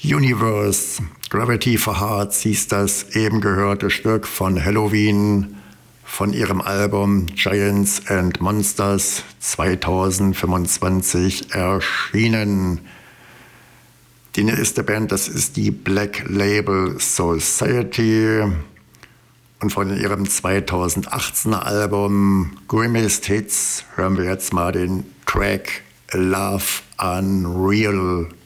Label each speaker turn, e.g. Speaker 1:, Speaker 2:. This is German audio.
Speaker 1: Universe, Gravity for Hearts hieß das eben gehörte Stück von Helloween von ihrem Album Giants and Monsters 2025 erschienen. Die nächste Band, das ist die Black Label Society und von ihrem 2018er Album Grimmest Hits hören wir jetzt mal den Track Love Unreal.